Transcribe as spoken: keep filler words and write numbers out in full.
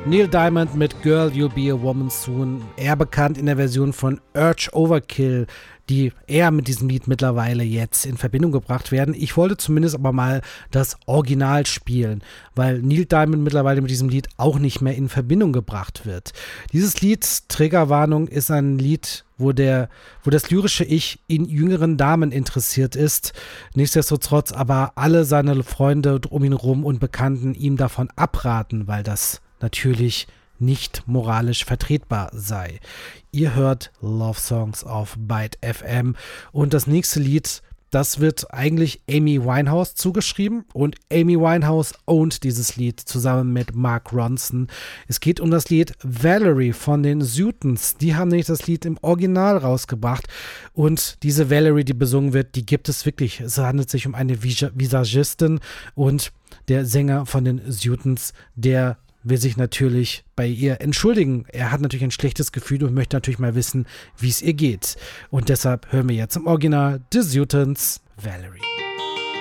Neil Diamond mit Girl, You'll Be a Woman Soon, eher bekannt in der Version von Urge Overkill, die eher mit diesem Lied mittlerweile jetzt in Verbindung gebracht werden. Ich wollte zumindest aber mal das Original spielen, weil Neil Diamond mittlerweile mit diesem Lied auch nicht mehr in Verbindung gebracht wird. Dieses Lied, Triggerwarnung, ist ein Lied, wo der, wo das lyrische Ich in jüngeren Damen interessiert ist. Nichtsdestotrotz aber alle seine Freunde um ihn rum und Bekannten ihm davon abraten, weil das natürlich nicht moralisch vertretbar sei. Ihr hört Love Songs auf Byte F M und das nächste Lied, das wird eigentlich Amy Winehouse zugeschrieben und Amy Winehouse ownt dieses Lied zusammen mit Mark Ronson. Es geht um das Lied Valerie von den Sutons. Die haben nämlich das Lied im Original rausgebracht und diese Valerie, die besungen wird, die gibt es wirklich. Es handelt sich um eine Vis- Visagistin und der Sänger von den Sutons, der will sich natürlich bei ihr entschuldigen. Er hat natürlich ein schlechtes Gefühl und möchte natürlich mal wissen, wie es ihr geht. Und deshalb hören wir jetzt im Original The Sutons, Valerie.